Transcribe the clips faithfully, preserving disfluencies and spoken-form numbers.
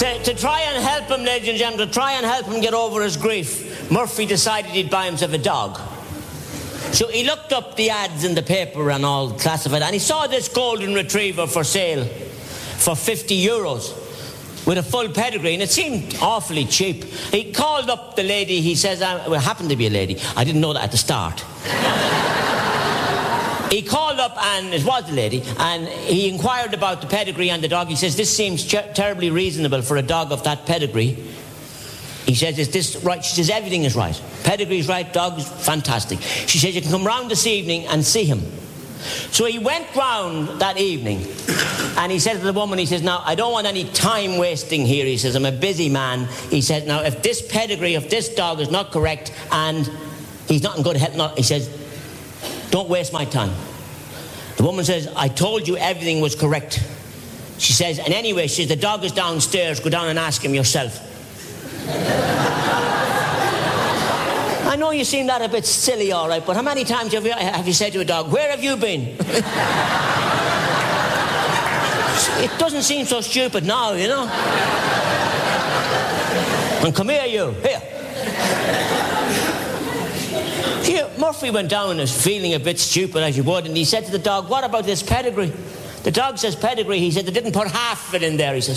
To, to try and help him, ladies and gentlemen, to try and help him get over his grief, Murphy decided he'd buy himself a dog. So he looked up the ads in the paper and all classified, and he saw this golden retriever for sale for fifty euros with a full pedigree, and it seemed awfully cheap. He called up the lady. He says, uh, well, it happened to be a lady. I didn't know that at the start. He called up, and it was the lady, and he inquired about the pedigree and the dog. He says, this seems ch- terribly reasonable for a dog of that pedigree. He says, is this right? She says, everything is right. Pedigree's right, dog's fantastic. She says, you can come round this evening and see him. So he went round that evening, and he said to the woman, he says, now, I don't want any time wasting here. He says, I'm a busy man. He said, now, if this pedigree of this dog is not correct, and he's not in good health, not, he says, don't waste my time. The woman says, I told you everything was correct. She says, and anyway, she says, the dog is downstairs. Go down and ask him yourself. I know you seem that a bit silly, all right, but how many times have you, have you said to a dog, where have you been? It doesn't seem so stupid now, you know. And come here, you. Here. Here, Murphy went down as feeling a bit stupid, as you would, and he said to the dog, what about this pedigree? The dog says, pedigree? He said, they didn't put half of it in there, he says.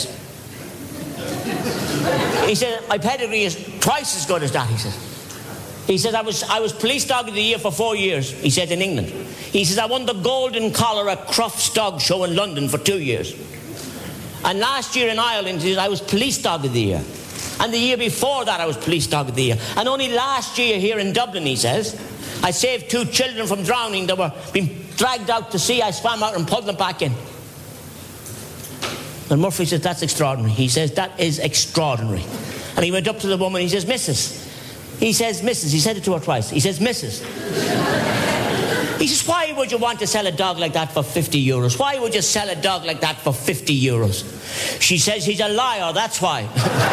He said, my pedigree is twice as good as that, he says. He says, I was I was police dog of the year for four years, he said, in England. He says, I won the golden collar at Crufts Dog Show in London for two years. And last year in Ireland, he says, I was police dog of the year. And the year before that, I was police dog of the year. And only last year here in Dublin, he says, I saved two children from drowning that were being dragged out to sea. I swam out and pulled them back in. And Murphy says, that's extraordinary. He says, that is extraordinary. And he went up to the woman, he says, Missus He says, Missus He said it to her twice. He says, Missus He says, why would you want to sell a dog like that for fifty euros? Why would you sell a dog like that for fifty euros? She says, he's a liar, that's why.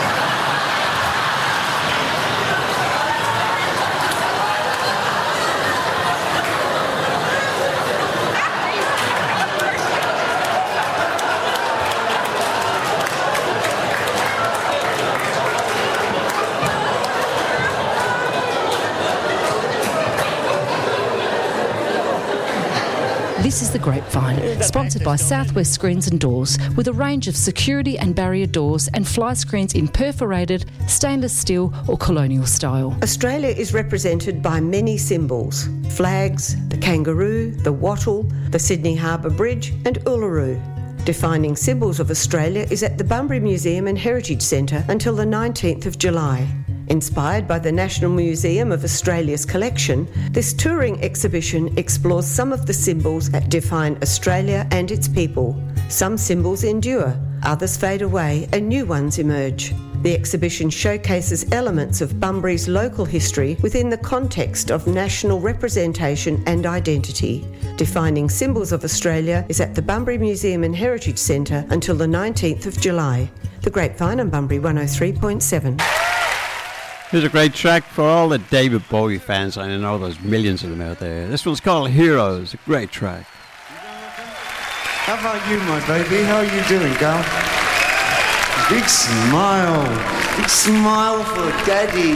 This is The Grapevine, sponsored by Southwest Screens and Doors, with a range of security and barrier doors and fly screens in perforated, stainless steel or colonial style. Australia is represented by many symbols: flags, the kangaroo, the wattle, the Sydney Harbour Bridge and Uluru. Defining Symbols of Australia is at the Bunbury Museum and Heritage Centre until the nineteenth of July. Inspired by the National Museum of Australia's collection, this touring exhibition explores some of the symbols that define Australia and its people. Some symbols endure, others fade away and new ones emerge. The exhibition showcases elements of Bunbury's local history within the context of national representation and identity. Defining Symbols of Australia is at the Bunbury Museum and Heritage Centre until the nineteenth of July. The Grapevine on Bunbury one oh three point seven. Here's a great track for all the David Bowie fans. I know there's millions of them out there. This one's called Heroes, a great track. How about you, my baby? How are you doing, gal? Big smile. Big smile for Daddy.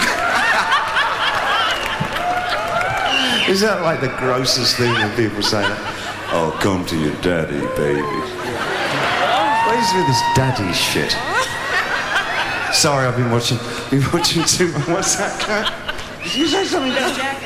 Is that like the grossest thing when people say that? Oh, come to your daddy, baby. What is with this daddy shit? Sorry, I've been watching, been watching too much. What's that, Cat? Did you say something?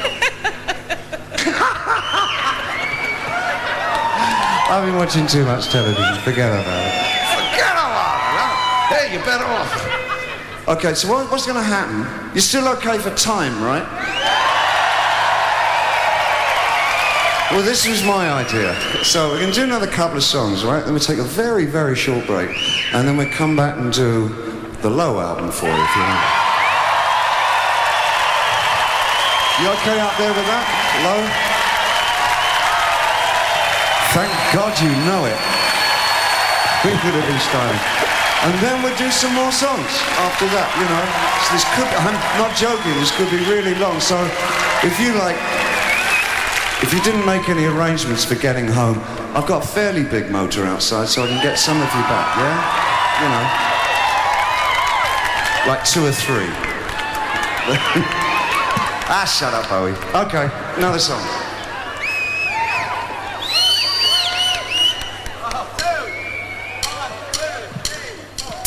I've been watching too much television. Forget about it. Forget about it. Hey, you're better off. Okay, so what, what's going to happen? You're still okay for time, right? Well, this was my idea. So we're going to do another couple of songs, right? Then we'll take a very, very short break, and then we'll come back and do the Low album for you, if you want. You okay out there with that? Low? Thank God you know it. We could have been styling. And then we'll do some more songs after that, you know. So this could, I'm not joking, this could be really long. So if you like, if you didn't make any arrangements for getting home, I've got a fairly big motor outside so I can get some of you back, yeah? You know. Like two or three. Ah, shut up, Bowie. Okay, another song.